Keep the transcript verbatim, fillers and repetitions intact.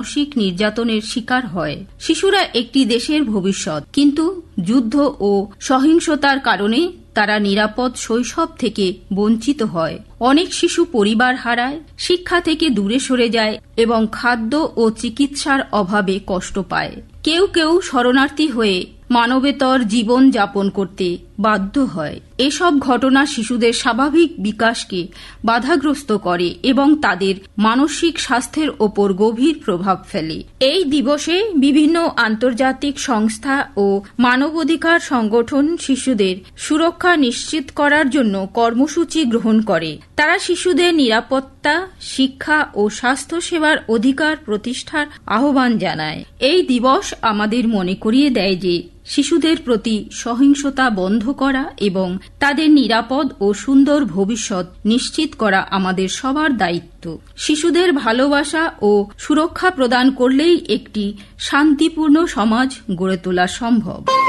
মানসিক নির্যাতনের শিকার হয়। শিশুরা একটি দেশের ভবিষ্যৎ, কিন্তু যুদ্ধ ও সহিংসতার কারণে তারা নিরাপদ শৈশব থেকে বঞ্চিত হয়। অনেক শিশু পরিবার হারায়, শিক্ষা থেকে দূরে সরে যায় এবং খাদ্য ও চিকিৎসার অভাবে কষ্ট পায়। কেউ কেউ শরণার্থী হয়ে মানবেতর জীবন যাপন করতে বাধ্য হয়। এসব ঘটনা শিশুদের স্বাভাবিক বিকাশকে বাধাগ্রস্ত করে এবং তাদের মানসিক স্বাস্থ্যের ওপর গভীর প্রভাব ফেলে। এই দিবসে বিভিন্ন আন্তর্জাতিক সংস্থা ও মানবাধিকার সংগঠন শিশুদের সুরক্ষা নিশ্চিত করার জন্য কর্মসূচি গ্রহণ করে। তারা শিশুদের নিরাপত্তা, শিক্ষা ও স্বাস্থ্যসেবার অধিকার প্রতিষ্ঠার আহ্বান জানায়। এই দিবস আমাদের মনে করিয়ে দেয় যে শিশুদের প্রতি সহিংসতা বন্ধ করা এবং তাদের নিরাপদ ও সুন্দর ভবিষ্যৎ নিশ্চিত করা আমাদের সবার দায়িত্ব। শিশুদের ভালোবাসা ও সুরক্ষা প্রদান করলেই একটি শান্তিপূর্ণ সমাজ গড়ে তোলা সম্ভব।